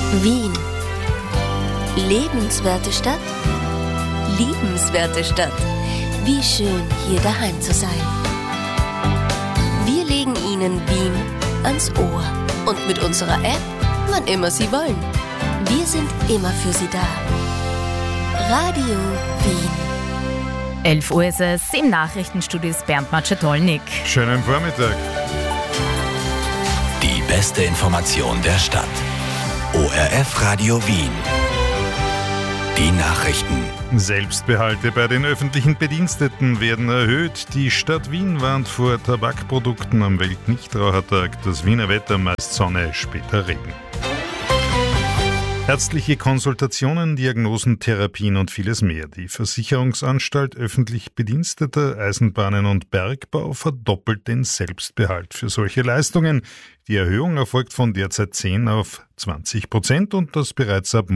Wien. Lebenswerte Stadt? Liebenswerte Stadt. Wie schön, hier daheim zu sein. Wir legen Ihnen Wien ans Ohr. Und mit unserer App, wann immer Sie wollen. Wir sind immer für Sie da. Radio Wien. 11 Uhr ist es, im Nachrichtenstudio ist Bernd Maczetolnik. Schönen Vormittag. Die beste Information der Stadt. ORF Radio Wien. Die Nachrichten. Selbstbehalte bei den öffentlichen Bediensteten werden erhöht. Die Stadt Wien warnt vor Tabakprodukten am Weltnichtrauchertag. Das Wiener Wetter meist Sonne, später Regen. Ärztliche Konsultationen, Diagnosen, Therapien und vieles mehr. Die Versicherungsanstalt öffentlich Bediensteter, Eisenbahnen und Bergbau verdoppelt den Selbstbehalt für solche Leistungen. Die Erhöhung erfolgt von derzeit 10 auf 20% und das bereits ab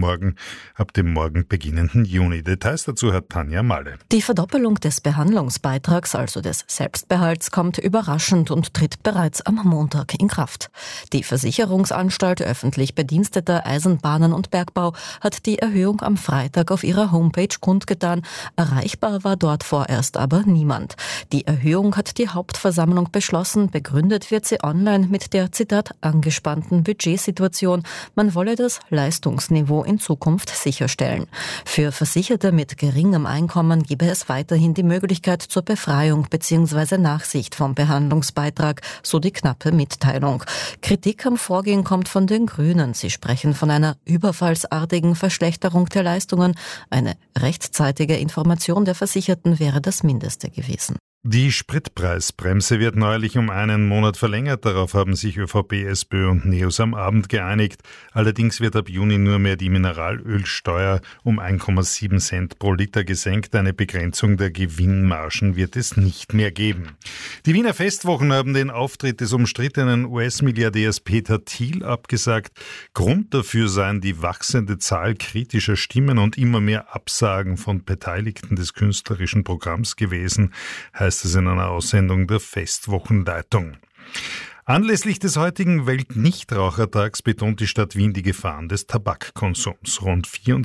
dem morgen beginnenden Juni. Details dazu hat Tanja Malle. Die Verdoppelung des Behandlungsbeitrags, also des Selbstbehalts, kommt überraschend und tritt bereits am Montag in Kraft. Die Versicherungsanstalt öffentlich Bediensteter, Eisenbahnen und Bergbau hat die Erhöhung am Freitag auf ihrer Homepage kundgetan. Erreichbar war dort vorerst aber niemand. Die Erhöhung hat die Hauptversammlung beschlossen. Begründet wird sie online mit der, Zitat, angespannten Budgetsituation. Man wolle das Leistungsniveau in Zukunft sicherstellen. Für Versicherte mit geringem Einkommen gebe es weiterhin die Möglichkeit zur Befreiung bzw. Nachsicht vom Behandlungsbeitrag, so die knappe Mitteilung. Kritik am Vorgehen kommt von den Grünen. Sie sprechen von einer überfallsartigen Verschlechterung der Leistungen. Eine rechtzeitige Information der Versicherten wäre das Mindeste gewesen. Die Spritpreisbremse wird neuerlich um einen Monat verlängert. Darauf haben sich ÖVP, SPÖ und NEOS am Abend geeinigt. Allerdings wird ab Juni nur mehr die Mineralölsteuer um 1,7 Cent pro Liter gesenkt. Eine Begrenzung der Gewinnmargen wird es nicht mehr geben. Die Wiener Festwochen haben den Auftritt des umstrittenen US-Milliardärs Peter Thiel abgesagt. Grund dafür seien die wachsende Zahl kritischer Stimmen und immer mehr Absagen von Beteiligten des künstlerischen Programms gewesen, heißt es in einer Aussendung der Festwochenleitung. Anlässlich des heutigen Weltnichtrauchertags betont die Stadt Wien die Gefahren des Tabakkonsums. Rund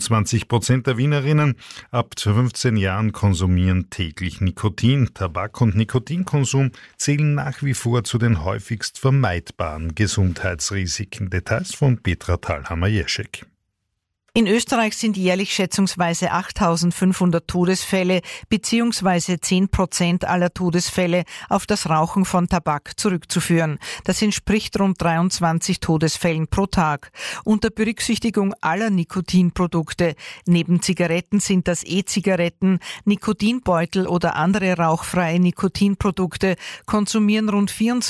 24% der Wienerinnen ab 15 Jahren konsumieren täglich Nikotin. Tabak- und Nikotinkonsum zählen nach wie vor zu den häufigst vermeidbaren Gesundheitsrisiken. Details von Petra Thalhammer-Jeschek. In Österreich sind jährlich schätzungsweise 8.500 Todesfälle bzw. 10% aller Todesfälle auf das Rauchen von Tabak zurückzuführen. Das entspricht rund 23 Todesfällen pro Tag. Unter Berücksichtigung aller Nikotinprodukte, neben Zigaretten sind das E-Zigaretten, Nikotinbeutel oder andere rauchfreie Nikotinprodukte, konsumieren rund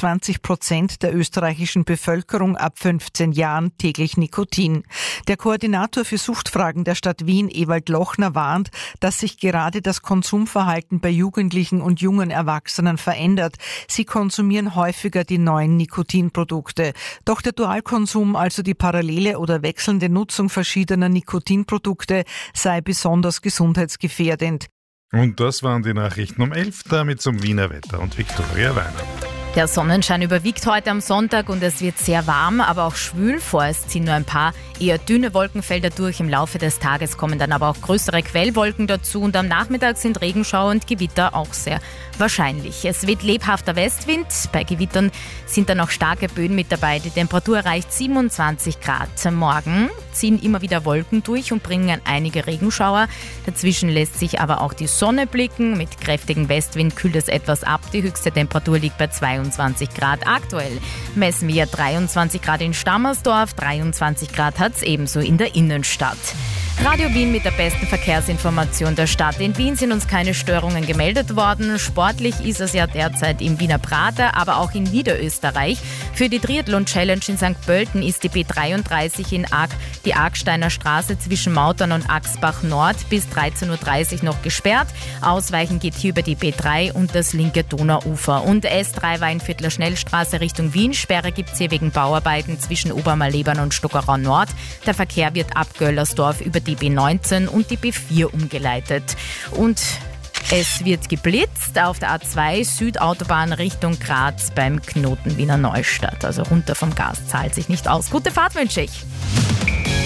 24% der österreichischen Bevölkerung ab 15 Jahren täglich Nikotin. Der Koordinator für Suchtfragen der Stadt Wien, Ewald Lochner, warnt, dass sich gerade das Konsumverhalten bei Jugendlichen und jungen Erwachsenen verändert. Sie konsumieren häufiger die neuen Nikotinprodukte. Doch der Dualkonsum, also die parallele oder wechselnde Nutzung verschiedener Nikotinprodukte, sei besonders gesundheitsgefährdend. Und das waren die Nachrichten um 11, damit zum Wiener Wetter und Viktoria Weiner. Der Sonnenschein überwiegt heute am Sonntag und es wird sehr warm, aber auch schwül. Vorerst ziehen nur ein paar eher dünne Wolkenfelder durch. Im Laufe des Tages kommen dann aber auch größere Quellwolken dazu und am Nachmittag sind Regenschauer und Gewitter auch sehr wahrscheinlich. Es weht lebhafter Westwind. Bei Gewittern sind dann auch starke Böen mit dabei. Die Temperatur erreicht 27 Grad. Morgen ziehen immer wieder Wolken durch und bringen einige Regenschauer. Dazwischen lässt sich aber auch die Sonne blicken. Mit kräftigem Westwind kühlt es etwas ab. Die höchste Temperatur liegt bei 22 Grad. Aktuell messen wir 23 Grad in Stammersdorf, 23 Grad hat es ebenso in der Innenstadt. Radio Wien mit der besten Verkehrsinformation der Stadt. In Wien sind uns keine Störungen gemeldet worden. Sportlich ist es ja derzeit im Wiener Prater, aber auch in Niederösterreich. Für die Triathlon-Challenge in St. Pölten ist die B33 in die Argsteiner Straße zwischen Mautern und Axbach Nord bis 13.30 Uhr noch gesperrt. Ausweichen geht hier über die B3 und das linke Donauufer. Und S3 Weinviertler Schnellstraße Richtung Wien. Sperre gibt es hier wegen Bauarbeiten zwischen Obermalebern und Stockerau Nord. Der Verkehr wird ab Göllersdorf über die B19 und die B4 umgeleitet. Und es wird geblitzt auf der A2 Südautobahn Richtung Graz beim Knoten Wiener Neustadt. Also runter vom Gas zahlt sich nicht aus. Gute Fahrt wünsche ich.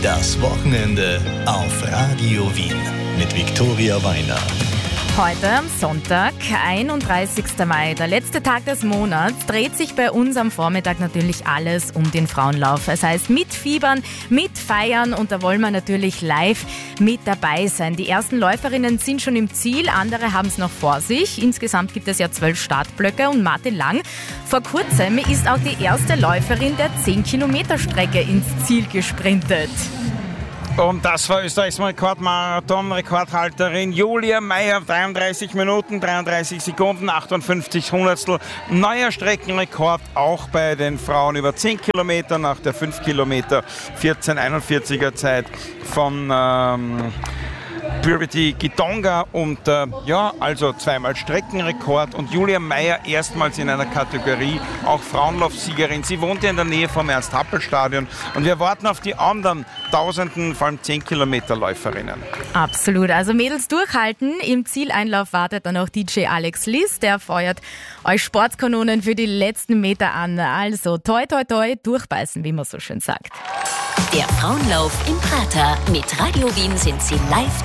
Das Wochenende auf Radio Wien mit Viktoria Weiner. Heute am Sonntag, 31. Mai, der letzte Tag des Monats, dreht sich bei uns am Vormittag natürlich alles um den Frauenlauf. Das heißt, mitfiebern, mitfeiern, und da wollen wir natürlich live mit dabei sein. Die ersten Läuferinnen sind schon im Ziel, andere haben es noch vor sich. Insgesamt gibt es ja 12 Startblöcke, und Martin Lang, vor kurzem ist auch die erste Läuferin der 10-Kilometer-Strecke ins Ziel gesprintet. Und das war Österreichs Rekordhalterin Julia Meyer, 33 Minuten, 33 Sekunden, 58 Hundertstel. Neuer Streckenrekord auch bei den Frauen über 10 Kilometer nach der 5 Kilometer 14:41er Zeit von Purity Gitonga, und also zweimal Streckenrekord, und Julia Meyer erstmals in einer Kategorie auch Frauenlaufsiegerin. Sie wohnt ja in der Nähe vom Ernst-Happel-Stadion, und wir warten auf die anderen Tausenden, vor allem 10-Kilometer-Läuferinnen. Absolut, also Mädels durchhalten. Im Zieleinlauf wartet dann auch DJ Alex Liss, der feuert euch Sportskanonen für die letzten Meter an. Also toi toi toi, durchbeißen, wie man so schön sagt. Der Frauenlauf im Prater. Mit Radio Wien sind Sie live